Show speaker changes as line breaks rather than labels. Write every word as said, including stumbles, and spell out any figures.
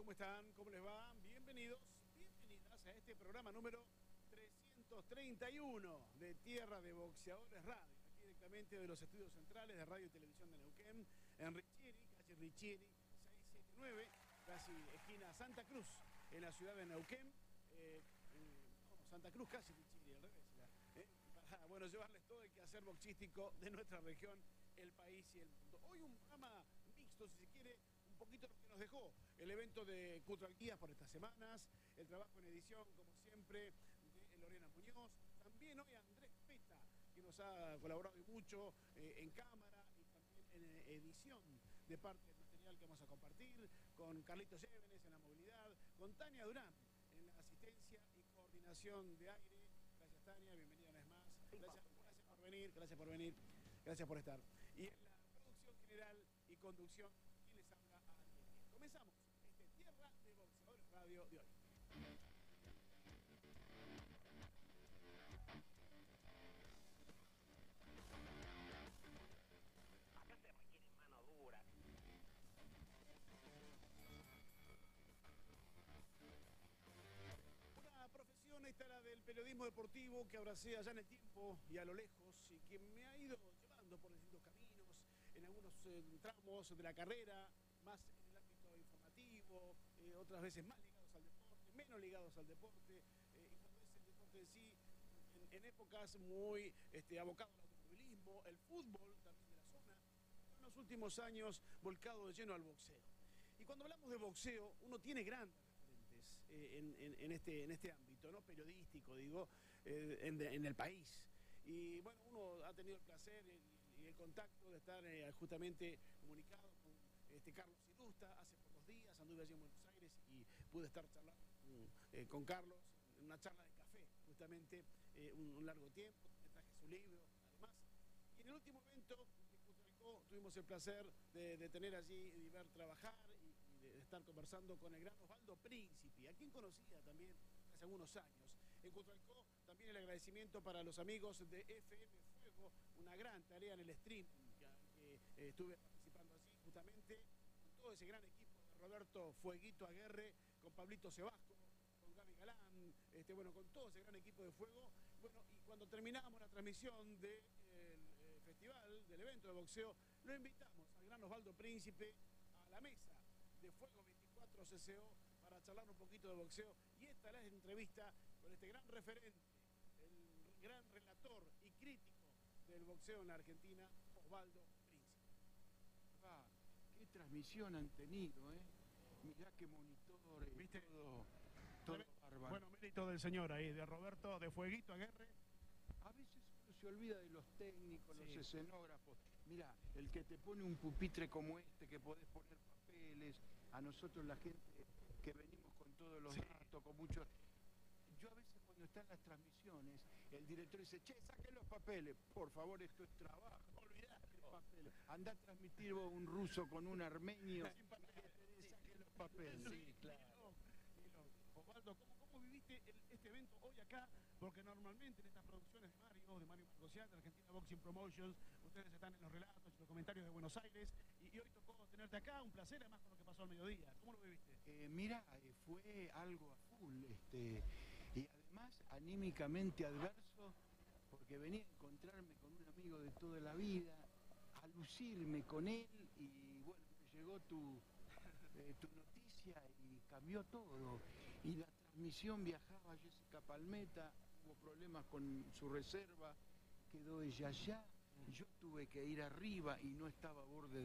¿Cómo están? ¿Cómo les va? Bienvenidos, bienvenidas a este programa número trescientos treinta y uno de Tierra de Boxeadores Radio, aquí directamente de los estudios centrales de Radio y Televisión de Neuquén, en Riccieri, calle Riccieri seiscientos setenta y nueve, casi esquina Santa Cruz, en la ciudad de Neuquén. Eh, no, Santa Cruz, casi Riccieri, al revés. ¿eh? Para, bueno, llevarles todo el quehacer boxístico de nuestra región, el país y el mundo. Hoy un programa mixto, si se quiere, un poquito lo que nos dejó el evento de Cultural Guías por estas semanas, el trabajo en edición, como siempre, de Lorena Muñoz, también hoy Andrés Peta, que nos ha colaborado mucho eh, en cámara y también en edición de parte del material que vamos a compartir, con Carlitos Llévenes en la movilidad, con Tania Durán en la asistencia y coordinación de aire. Gracias, Tania, bienvenida una vez más. Gracias, gracias por venir, gracias por venir, gracias por estar. Y en la producción general y conducción, ¿quién les habla? A Ariel. Comenzamos este Tierra de Boxeadores Radio de hoy.
Acá se requiere mano dura.
Una profesión esta la del periodismo deportivo que abracé allá en el tiempo y a lo lejos y que me ha ido llevando por distintos caminos, en algunos eh, tramos de la carrera, más en el ámbito informativo, eh, otras veces más ligados al deporte, menos ligados al deporte, eh, y cuando es el deporte en sí, en, en épocas muy este, abocado al automovilismo, el fútbol también de la zona, en los últimos años volcado de lleno al boxeo. Y cuando hablamos de boxeo, uno tiene grandes referentes eh, en, en, en, este, en este ámbito, ¿no? Periodístico, digo, eh, en, en el país. Y bueno, uno ha tenido el placer y, y el contacto de estar eh, justamente comunicado con este, Carlos Irusta hace pocos días, anduve allí en Buenos Aires y pude estar charlando eh, con Carlos en una charla de café, justamente eh, un, un largo tiempo, me traje su libro, además. Y en el último evento de Cutralcó tuvimos el placer de, de tener allí y ver trabajar y, y de estar conversando con el gran Osvaldo Príncipe, a quien conocía también hace algunos años. En Cutralcó también el agradecimiento para los amigos de F M Fuego, una gran tarea en el stream que, que eh, estuve participando así, justamente con todo ese gran equipo de Roberto Fueguito Aguerre, con Pablito Sebasco, con Gaby Galán, este, bueno, con todo ese gran equipo de Fuego. Bueno, y cuando terminamos la transmisión del eh, festival, del evento de boxeo, lo invitamos al gran Osvaldo Príncipe a la mesa de Fuego veinticuatro C C O para charlar un poquito de boxeo. Y esta es la entrevista con este gran referente, el gran relator y crítico del boxeo en la Argentina, Osvaldo Príncipe.
Ah, qué transmisión han tenido, ¿eh? Mirá qué monitores,
¿viste?
todo, todo bárbaro.
Bueno, mérito del señor ahí, de Roberto, de Fueguito Aguerre.
A veces uno se olvida de los técnicos,
Sí.
los escenógrafos. Mirá, el que te pone un pupitre como este, que podés poner papeles, a nosotros la gente que venimos con todos los
Sí.
datos, con muchos... Yo a veces cuando están las transmisiones, el director dice, che, saquen los papeles. Por favor, esto es trabajo.
Olvidate.
Papeles. Andá a transmitir vos un ruso con un armenio.
Sin papeles.
Sí. Saquen los papeles.
Sí, claro. Osvaldo, ¿cómo, ¿cómo viviste el, este evento hoy acá? Porque normalmente en estas producciones de Mario, de Mario Marcosian, de Argentina Boxing Promotions, ustedes están en los relatos y los comentarios de Buenos Aires, y, y hoy tocó tenerte acá, un placer, además con lo que pasó al mediodía. ¿Cómo lo viviste?
Eh, mira, eh, fue algo a full, este, y además anímicamente adverso, porque venía a encontrarme con un amigo de toda la vida, a lucirme con él, y bueno, me llegó tu, eh, tu noticia y cambió todo. Y la transmisión viajaba Jessica Palmeta, hubo problemas con su reserva, quedó ella allá, yo tuve que ir arriba y no estaba a borde de